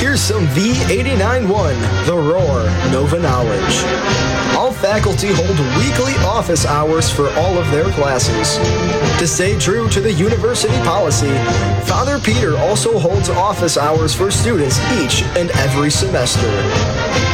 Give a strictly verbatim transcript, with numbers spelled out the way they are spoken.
here's some V eighty-nine one, The Roar, Nova Knowledge. All faculty hold weekly office hours for all of their classes. To stay true to the university policy, Father Peter also holds office hours for students each and every semester.